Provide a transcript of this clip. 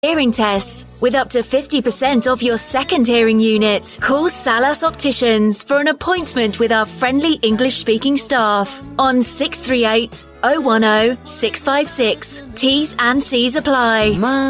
hearing tests with up to 50% off your second hearing unit. Call Salas Opticians for an appointment with our friendly English-speaking staff on 638 010 656. T's and C's apply.